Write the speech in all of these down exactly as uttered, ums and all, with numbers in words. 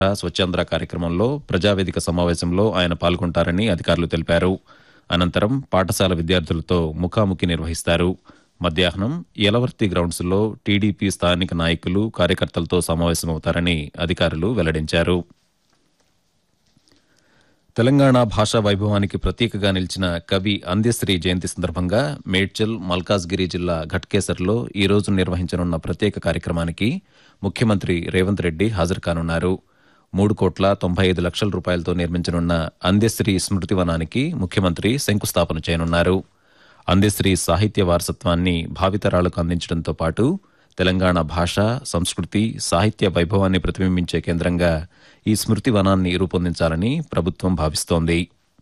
స్వచ్ఛాంధ్ర కార్యక్రమంలో ప్రజావేదిక సమావేశంలో ఆయన పాల్గొంటారని అధికారులు తెలిపారు. అనంతరం పాఠశాల విద్యార్థులతో ముఖాముఖి నిర్వహిస్తారు. మధ్యాహ్నం యలవర్తి గ్రౌండ్స్లో టీడీపీ స్థానిక నాయకులు కార్యకర్తలతో సమావేశమవుతారని అధికారులు వెల్లడించారు. తెలంగాణ భాషా వైభవానికి ప్రతీకగా నిలిచిన కవి అంద్యశ్రీ జయంతి సందర్భంగా మేడ్చల్, మల్కాజ్గిరి జిల్లా ఘట్కేసర్లో ఈ రోజు నిర్వహించనున్న ప్రత్యేక కార్యక్రమానికి ముఖ్యమంత్రి రేవంత్ రెడ్డి హాజరు కానున్నారు. మూడు కోట్ల తొంభై ఐదు లక్షల రూపాయలతో నిర్మించనున్న అంద్యశ్రీ స్మృతివనానికి ముఖ్యమంత్రి శంకుస్థాపన చేయనున్నారు. అంద్యశ్రీ సాహిత్య వారసత్వాన్ని భావితరాలకు అందించడంతో పాటు తెలంగాణ భాష, సంస్కృతి, సాహిత్య వైభవాన్ని ప్రతిబింబించే కేంద్రంగా ఈ స్మృతి వనాన్ని రూపొందించాలని ప్రభుత్వం భావిస్తోంది.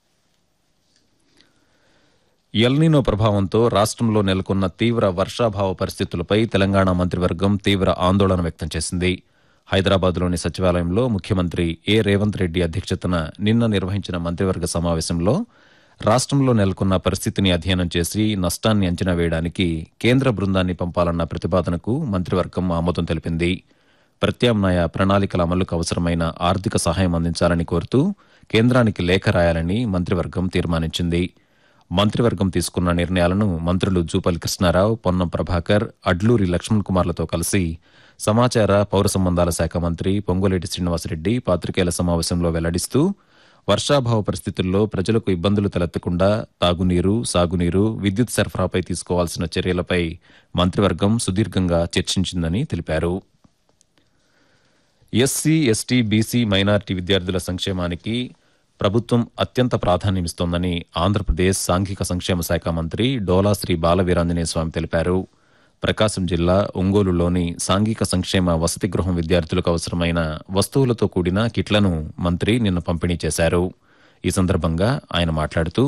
ఎల్నినో ప్రభావంతో రాష్ట్రంలో నెలకొన్న తీవ్ర వర్షాభావ పరిస్థితులపై తెలంగాణ మంత్రివర్గం తీవ్ర ఆందోళన వ్యక్తం చేసింది. హైదరాబాద్లోని సచివాలయంలో ముఖ్యమంత్రి ఏ రేవంత్ రెడ్డి అధ్యక్షతన నిన్న నిర్వహించిన మంత్రివర్గ సమావేశంలో రాష్ట్రంలో నెలకొన్న పరిస్థితిని అధ్యయనం చేసి నష్టాన్ని అంచనా వేయడానికి కేంద్ర బృందాన్ని పంపాలన్న ప్రతిపాదనకు మంత్రివర్గం ఆమోదం తెలిపింది. ప్రత్యామ్నాయ ప్రణాళికల అమలుకు అవసరమైన ఆర్థిక సహాయం అందించాలని కోరుతూ కేంద్రానికి లేఖ రాయాలని మంత్రివర్గం తీర్మానించింది. మంత్రివర్గం తీసుకున్న నిర్ణయాలను మంత్రులు జూపల్లి కృష్ణారావు, పొన్నం ప్రభాకర్, అడ్లూరి లక్ష్మణ్ కుమార్లతో కలిసి సమాచార పౌర సంబంధాల శాఖ మంత్రి పొంగులేటి శ్రీనివాసరెడ్డి పాత్రికేయుల సమావేశంలో వెల్లడిస్తూ వర్షాభావ పరిస్థితుల్లో ప్రజలకు ఇబ్బందులు తలెత్తకుండా తాగునీరు, సాగునీరు, విద్యుత్ సరఫరాపై తీసుకోవాల్సిన చర్యలపై మంత్రివర్గం సుదీర్ఘంగా చర్చించిందని తెలిపారు. ఎస్సీ, ఎస్టీ, బీసీ, మైనారిటీ విద్యార్థుల సంక్షేమానికి ప్రభుత్వం అత్యంత ప్రాధాన్యమిస్తోందని ఆంధ్రప్రదేశ్ సాంఘిక సంక్షేమ శాఖ మంత్రి డోలా శ్రీ బాలవీరాంజనేయ స్వామి తెలిపారు. ప్రకాశం జిల్లా ఒంగోలులోని సాంఘిక సంక్షేమ వసతి గృహం విద్యార్థులకు అవసరమైన వస్తువులతో కూడిన కిట్లను మంత్రి నిన్న పంపిణీ చేశారు. ఈ సందర్భంగా ఆయన మాట్లాడుతూ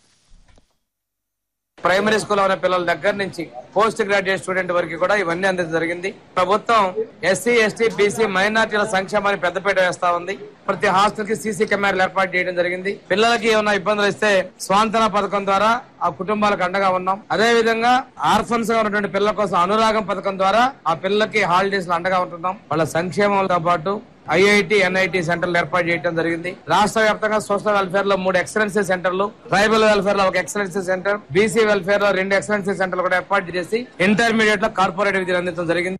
ప్రైమరీ స్కూల్ ఉన్న పిల్లల దగ్గర నుంచి పోస్ట్ గ్రాడ్యుయేట్ స్టూడెంట్ వరకు కూడా ఇవన్నీ అందించడం జరిగింది. ప్రభుత్వం ఎస్సీ, ఎస్టీ, బీసీ, మైనార్టీల సంక్షేమాన్ని పెద్దపీట వేస్తా ఉంది. ప్రతి హాస్టల్ కి సీసీ కెమెరాలు ఏర్పాటు చేయడం జరిగింది. పిల్లలకి ఏమైనా ఇబ్బందులు ఇస్తే స్వాంతన పథకం ద్వారా ఆ కుటుంబాలకు అండగా ఉన్నాం. అదే విధంగా ఆర్ఫన్స్ గా ఉన్నటువంటి పిల్లల కోసం అనురాగం పథకం ద్వారా ఆ పిల్లలకి హాలిడేస్ లో అండగా ఉంటున్నాం. వాళ్ళ సంక్షేమంతో పాటు ఐఐటి, ఎన్ఐటి సెంటర్లు ఏర్పాటు చేయడం జరిగింది. రాష్ట్ర వ్యాప్తంగా సోషల్ వెల్ఫేర్ లో మూడు ఎక్సలెన్సీ సెంటర్లు, ట్రైబల్ వెల్ఫేర్ లో ఒక ఎక్సలెన్సీ సెంటర్, బీసీ వెల్ఫేర్ లో రెండు ఎక్సలెన్సీ సెంటర్లు కూడా ఏర్పాటు చేసి ఇంటర్మీడియట్ లో కార్పొరేట్ విద్యను అందించడం జరిగింది.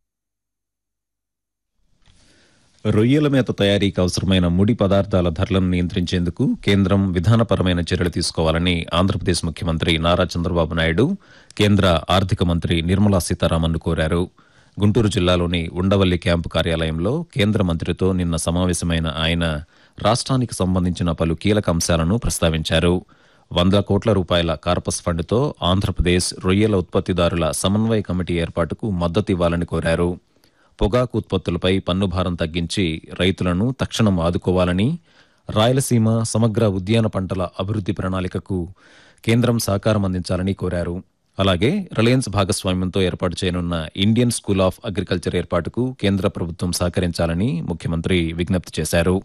రొయ్యల మేత తయారీకి అవసరమైన ముడి పదార్థాల ధరలను నియంత్రించేందుకు కేంద్రం విధానపరమైన చర్యలు తీసుకోవాలని ఆంధ్రప్రదేశ్ ముఖ్యమంత్రి నారా చంద్రబాబు నాయుడు కేంద్ర ఆర్థిక మంత్రి నిర్మలా సీతారామన్ను కోరారు. గుంటూరు జిల్లాలోని ఉండవల్లి క్యాంపు కార్యాలయంలో కేంద్ర మంత్రితో నిన్న సమావేశమైన ఆయన రాష్ట్రానికి సంబంధించిన పలు కీలక అంశాలను ప్రస్తావించారు. వంద కోట్ల రూపాయల కార్పస్ ఫండ్తో ఆంధ్రప్రదేశ్ రొయ్యల ఉత్పత్తిదారుల సమన్వయ కమిటీ ఏర్పాటుకు మద్దతు ఇవ్వాలని కోరారు. పొగాకు ఉత్పత్తులపై పన్ను భారం తగ్గించి రైతులను తక్షణం ఆదుకోవాలని, రాయలసీమ సమగ్ర ఉద్యాన పంటల అభివృద్ది ప్రణాళికకు కేంద్రం సహకారం అందించాలని కోరారు. అలాగే రిలయన్స్ భాగస్వామ్యంతో ఏర్పాటు చేయనున్న ఇండియన్ స్కూల్ ఆఫ్ అగ్రికల్చర్ ఏర్పాటుకు కేంద్ర ప్రభుత్వం సహకరించాలని ముఖ్యమంత్రి విజ్ఞప్తి చేశారు.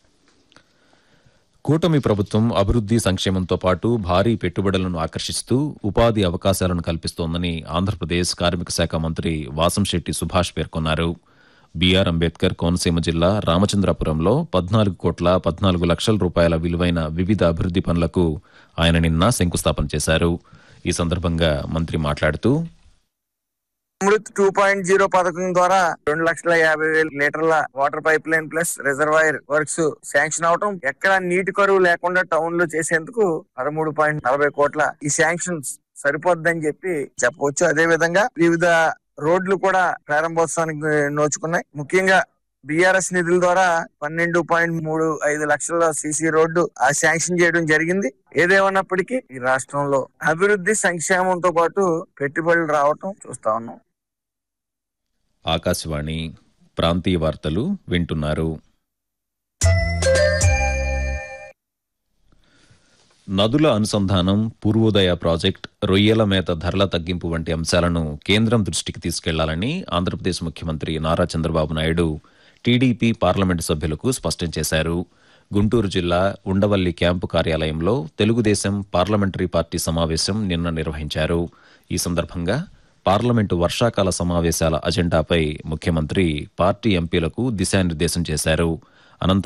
కూటమి ప్రభుత్వం అభివృద్ది సంక్షేమంతో పాటు భారీ పెట్టుబడులను ఆకర్షిస్తూ ఉపాధి అవకాశాలను కల్పిస్తోందని ఆంధ్రప్రదేశ్ కార్మిక శాఖ మంత్రి వాసంశెట్టి సుభాష్ పేర్కొన్నారు. బీఆర్ అంబేద్కర్ కోనసీమ జిల్లా రామచంద్రాపురంలో పద్నాలుగు కోట్ల పద్నాలుగు లక్షల రూపాయల విలువైన వివిధ అభివృద్ది పనులకు ఆయన నిన్న శంకుస్థాపన చేశారు. ఈ సందర్భంగా మంత్రి మాట్లాడుతూ అమృత్ టూ పాయింట్ జీరో పథకం ద్వారా రెండు లక్షల యాభై వేల లీటర్ల water pipe line plus reservoir works sanction అవటం, ఎక్కడ నీటి కరువు లేకుండా టౌన్ లో చేసేందుకు పదమూడు పాయింట్ నలభై కోట్ల ఈ శాంక్షన్స్ సరిపోద్దని చెప్పి చెప్పవచ్చు. అదే విధంగా వివిధ రోడ్లు కూడా ప్రారంభోత్సవానికి నోచుకున్నాయి. ముఖ్యంగా బీఆర్ఎస్ నిధుల ద్వారా పన్నెండు పాయింట్ మూడు ఐదు లక్షల సీసీ రోడ్డు ఆ శాంక్షన్ చేయడం జరిగింది. ఏదేమన్నప్పటికీ ఈ రాష్ట్రంలో అభివృద్ధి సంక్షేమంతో పాటు పెట్టుబడులు రావటం చూస్తా ఉన్నాం. ఆకాశవాణి ప్రాంతీయ వార్తలు వింటున్నారు. నదుల అనుసంధానం, పూర్వోదయ ప్రాజెక్ట్, రొయ్యల మేత ధరల తగ్గింపు వంటి అంశాలను కేంద్రం దృష్టికి తీసుకెళ్లాలని ఆంధ్రప్రదేశ్ ముఖ్యమంత్రి నారా చంద్రబాబు నాయుడు టీడీపీ పార్లమెంటు సభ్యులకు స్పష్టం చేశారు. గుంటూరు జిల్లా ఉండవల్లి క్యాంపు కార్యాలయంలో తెలుగుదేశం పార్లమెంటరీ పార్టీ సమావేశం నిన్న నిర్వహించారు. ఈ సందర్భంగా పార్లమెంటు వర్షాకాల సమావేశాల అజెండాపై ముఖ్యమంత్రి పార్టీ ఎంపీలకు దిశానిర్దేశం చేశారు. అనంతరం